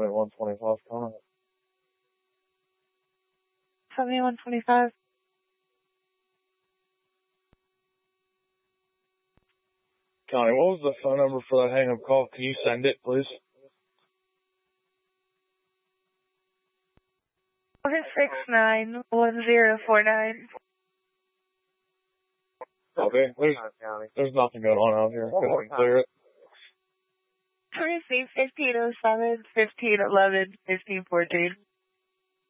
7125 Connie. 7125. Connie, what was the phone number for that hang-up call? Can you send it, please? 469-1049. Okay, there's nothing going on out here. Clear it. Receive 1507, 1511, 1514.